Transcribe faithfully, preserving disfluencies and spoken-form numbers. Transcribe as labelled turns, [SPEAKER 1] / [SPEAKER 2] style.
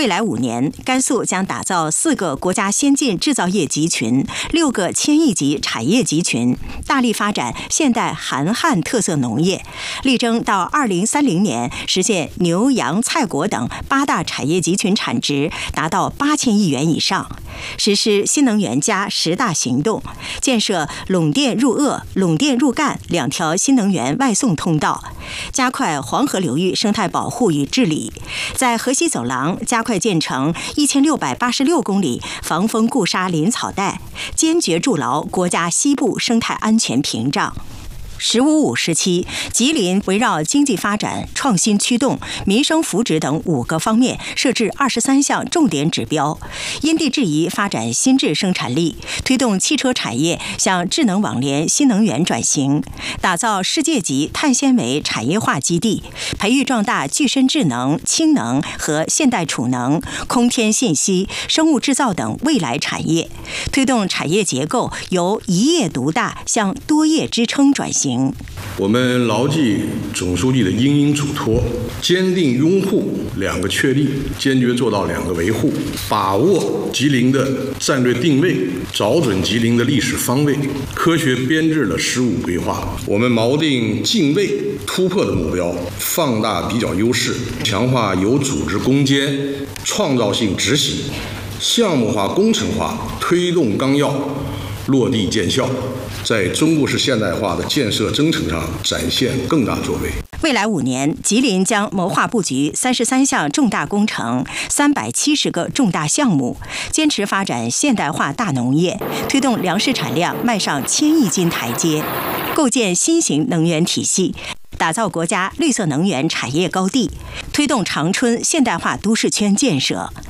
[SPEAKER 1] 未来五年，甘肃将打造四个国家先进制造业集群、六个千亿级产业集群，大力发展现代韩汉特色农业，力争到二零三零年实现牛羊菜果等八大产业集群产值达到八千亿元以上。实施新能源加十大行动，建设陇电入鄂、陇电入赣两条新能源外送通道，加快黄河流域生态保护与治理，在河西走廊加快建成一千六百八十六公里防风固沙林草带，坚决筑牢国家西部生态安全屏障。十五五时期，吉林围绕经济发展、创新驱动、民生福祉等五个方面设置二十三项重点指标，因地制宜发展新质生产力，推动汽车产业向智能网联新能源转型，打造世界级碳纤维产业化基地，培育壮大具身智能、氢能和现代储能、空天信息、生物制造等未来产业，推动产业结构由一业独大向多业支撑转型。
[SPEAKER 2] 我们牢记总书记的殷殷嘱托，坚定拥护两个确立，坚决做到两个维护，把握吉林的战略定位，找准吉林的历史方位，科学编制了“十五”规划。我们锚定进位突破的目标，放大比较优势，强化有组织攻坚、创造性执行，项目化工程化，推动纲要落地见效，在中国式现代化的建设征程上展现更大作为。
[SPEAKER 1] 未来五年，吉林将谋划布局三十三项重大工程、三百七十个重大项目，坚持发展现代化大农业，推动粮食产量迈上千亿斤台阶，构建新型能源体系，打造国家绿色能源产业高地，推动长春现代化都市圈建设。